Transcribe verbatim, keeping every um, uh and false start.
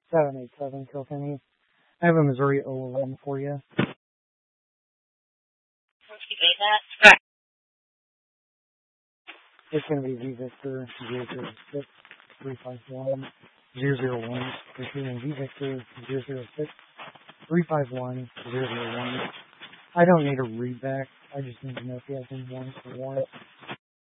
seven eight seven Kilkenny. I have a Missouri O one for you. It's going to be V Victor zero zero six three five one zero zero one. Repeating V Victor zero zero six three five one zero zero one. I don't need a readback. I just need to know if he has any warrants for warrants.